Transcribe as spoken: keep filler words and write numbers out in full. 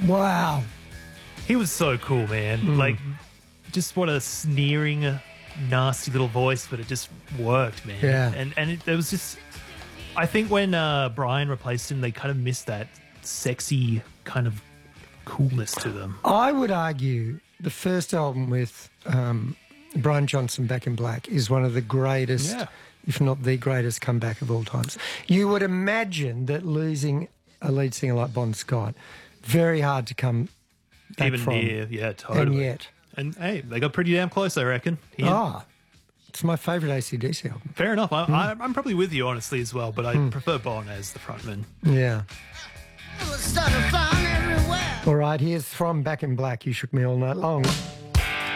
Wow. He was so cool, man. Mm. Like, just what a sneering, nasty little voice, but it just worked, man. Yeah. And and it, it was just, I think when uh, Brian replaced him, they kind of missed that sexy kind of coolness to them. I would argue the first album with um, Brian Johnson, Back in Black, is one of the greatest, Yeah. if not the greatest comeback of all times. You would imagine that losing a lead singer like Bon Scott, very hard to come back Even from. near, yeah, totally. And yet. And hey, they got pretty damn close, I reckon. He- Ah, it's my favourite A C D C album. Fair enough. I, Mm. I, I'm probably with you, honestly, as well, but I Mm. prefer Bon as the frontman. Yeah. All right, here's from Back in Black. You shook me all night long.